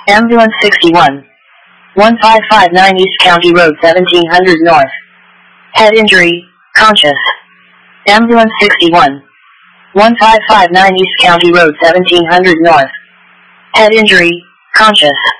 Ambulance 61. 1559 East County Road 1700 North. Head injury, conscious. Ambulance 61. 1559 East County Road 1700 North. Head injury, conscious.